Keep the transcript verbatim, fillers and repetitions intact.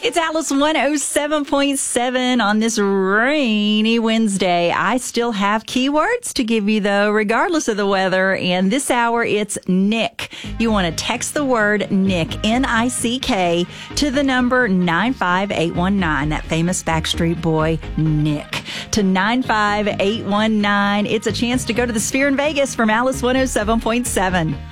It's Alice one oh seven point seven on this rainy Wednesday. I still have keywords to give you, though, regardless of the weather. And this hour, it's Nick. You want to text the word Nick, N I C K, to the number nine five eight one nine, that famous Backstreet Boy, Nick, to nine five eight one nine. It's a chance to go to the Sphere in Vegas from Alice one oh seven point seven.